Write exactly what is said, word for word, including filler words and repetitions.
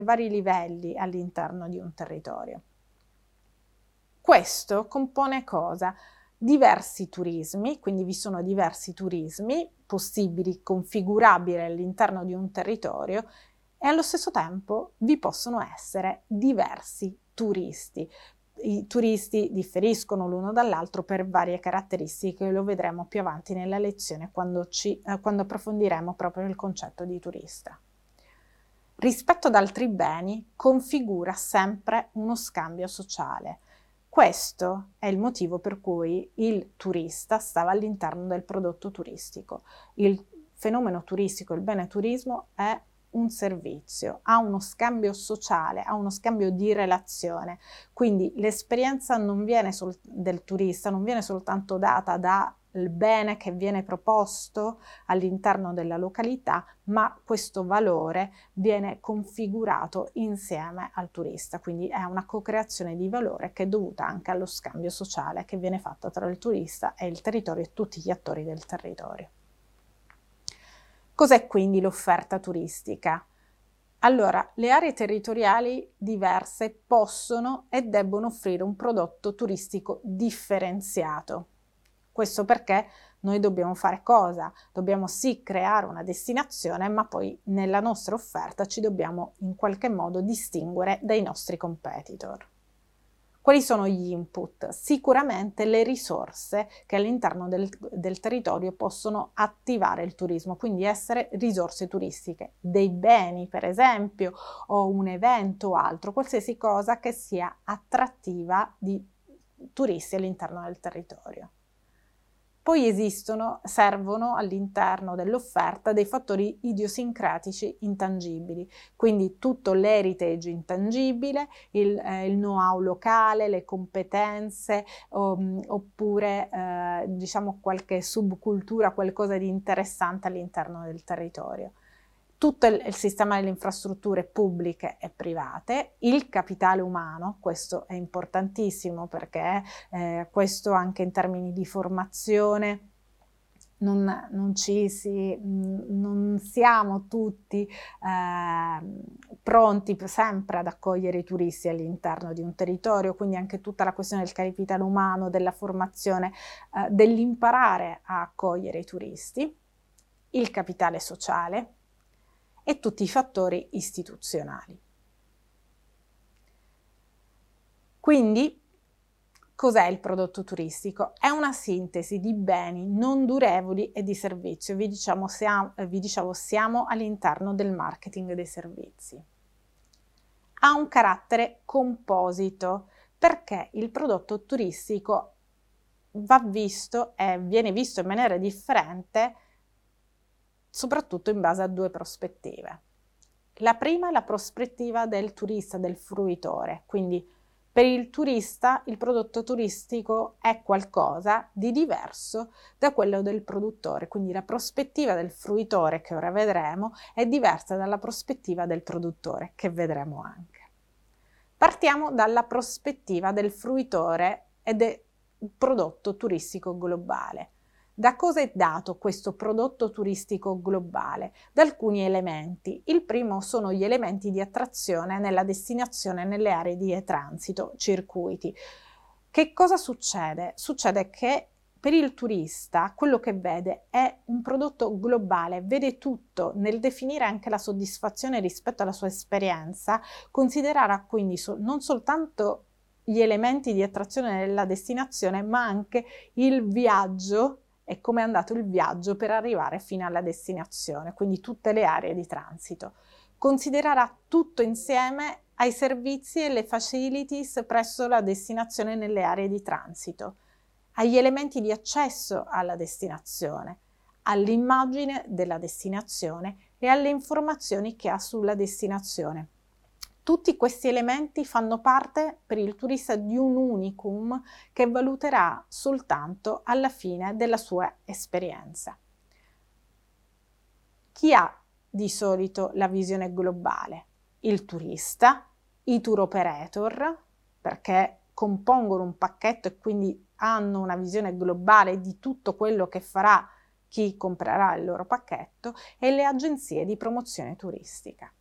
vari livelli all'interno di un territorio. Questo compone cosa? Diversi turismi, quindi vi sono diversi turismi possibili, configurabili all'interno di un territorio, e allo stesso tempo vi possono essere diversi turisti. I turisti differiscono l'uno dall'altro per varie caratteristiche, lo vedremo più avanti nella lezione quando, ci, eh, quando approfondiremo proprio il concetto di turista. Rispetto ad altri beni configura sempre uno scambio sociale. Questo è il motivo per cui il turista stava all'interno del prodotto turistico. Il fenomeno turistico, il bene turismo è un servizio, ha uno scambio sociale, ha uno scambio di relazione, quindi l'esperienza non viene sol- del turista non viene soltanto data dal bene che viene proposto all'interno della località, ma questo valore viene configurato insieme al turista, quindi è una co-creazione di valore che è dovuta anche allo scambio sociale che viene fatto tra il turista e il territorio e tutti gli attori del territorio. Cos'è quindi l'offerta turistica? Allora, le aree territoriali diverse possono e debbono offrire un prodotto turistico differenziato. Questo perché noi dobbiamo fare cosa? Dobbiamo sì creare una destinazione, ma poi nella nostra offerta ci dobbiamo in qualche modo distinguere dai nostri competitor. Quali sono gli input? Sicuramente le risorse che all'interno del, del territorio possono attivare il turismo, quindi essere risorse turistiche, dei beni per esempio, o un evento o altro, qualsiasi cosa che sia attrattiva di turisti all'interno del territorio. Poi esistono, servono all'interno dell'offerta dei fattori idiosincratici intangibili, quindi tutto l'heritage intangibile, il, eh, il know-how locale, le competenze, um, oppure eh, diciamo qualche subcultura, qualcosa di interessante all'interno del territorio. Tutto il, il sistema delle infrastrutture pubbliche e private, il capitale umano, questo è importantissimo perché eh, questo anche in termini di formazione non, non ci si, non siamo tutti eh, pronti sempre ad accogliere i turisti all'interno di un territorio, quindi anche tutta la questione del capitale umano, della formazione, eh, dell'imparare a accogliere i turisti, il capitale sociale e tutti i fattori istituzionali. Quindi, cos'è il prodotto turistico? È una sintesi di beni non durevoli e di servizio. Vi, diciamo, siamo, vi dicevo, siamo all'interno del marketing dei servizi. Ha un carattere composito perché il prodotto turistico va visto e viene visto in maniera differente soprattutto in base a due prospettive. La prima è la prospettiva del turista, del fruitore, quindi per il turista il prodotto turistico è qualcosa di diverso da quello del produttore, quindi la prospettiva del fruitore, che ora vedremo, è diversa dalla prospettiva del produttore, che vedremo anche. Partiamo dalla prospettiva del fruitore e del prodotto turistico globale. Da cosa è dato questo prodotto turistico globale? Da alcuni elementi. Il primo sono gli elementi di attrazione nella destinazione, nelle aree di transito, circuiti. Che cosa succede? Succede che per il turista quello che vede è un prodotto globale, vede tutto. Nel definire anche la soddisfazione rispetto alla sua esperienza, considererà quindi so- non soltanto gli elementi di attrazione nella destinazione, ma anche il viaggio e come è andato il viaggio per arrivare fino alla destinazione, quindi tutte le aree di transito. Considererà tutto insieme ai servizi e le facilities presso la destinazione nelle aree di transito, agli elementi di accesso alla destinazione, all'immagine della destinazione e alle informazioni che ha sulla destinazione. Tutti questi elementi fanno parte per il turista di un unicum che valuterà soltanto alla fine della sua esperienza. Chi ha di solito la visione globale? Il turista, i tour operator, perché compongono un pacchetto e quindi hanno una visione globale di tutto quello che farà chi comprerà il loro pacchetto, e le agenzie di promozione turistica.